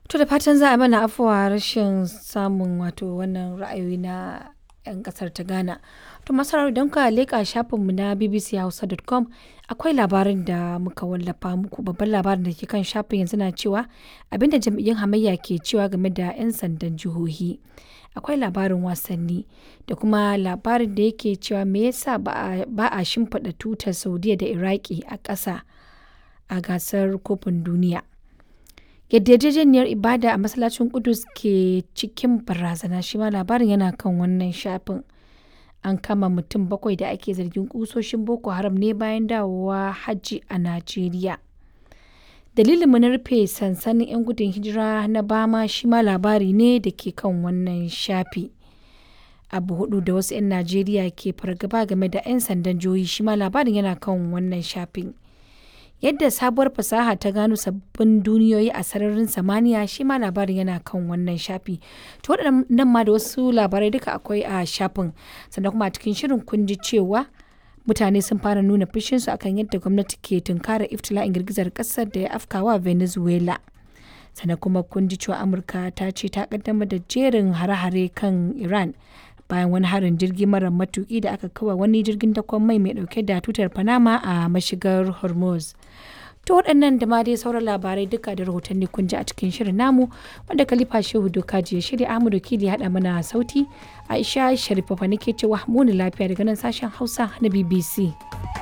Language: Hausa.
To da fatan za a mana afuwa rashin samun wato wannan ra'ayoyi na 'yan kasar ta Ghana. To masarar don ka leƙa shafinmu na bbchausa.com akwai labarin da muka wallafa muku. Babban labarin da ke kan shafin yanzu na cewa abinda jam'iyyun hamayya ke cewa game da 'yan sandan jihohi. Akwai labarin wasanni da kuma labarin da yake cewa me yasa ba a shimfiɗa tutar Saudiya da Iraki a ƙasa a gasar kofin duniya. Yadda yarjejeniyar ibada a masallacin Kudus ke cikin barazana shi ma labarin yana kan wannan shafin. An kama mutum 7 da ake zargin kusoshin Boko Haram ne bayan dawowa hajji a Najeriya. Dalilinmu na rufe sansanin 'yan gudun hijira na Bama shi ma labari ne da ke kan wannan shafi. Abu hudu da wasu 'yan Najeriya ke fargaba game da 'yan sandan jihohi shi ma labarin yana kan wannan shafin. Yadda sabuwar fasaha ta gano sabbin duniyoyi a sararin samaniya shi ma labarin yana kan wannan shafi. To waɗannan ma da wasu labarai duka akwai a shafin. Sannan kuma a cikin shirin kun ji cewa mutane sun fara nuna fushinsu akan yadda gwamnati ke tunkara iftila'in girgizar ƙasar da ya afkawa Venezuela. Sannan kuma kun ji cewa Amurka ta ce ta kaddamar da jerin hare-hare kan Iran bayan wani harin jirgi mara matuki da aka kawa wani jirgin dakon mai dauke da tutar Panama a mashigar Hormuz. To waɗannan da ma dai sauran labarai duka da rahotanni kun ji a cikin shirin namu wanda Khalifa Shehu Dokaji ya shirya. Ahmadu Kili ya haɗa mana sauti. Aisha Sharifa nake cewa muni lafiya daga nan sashen Hausa na BBC.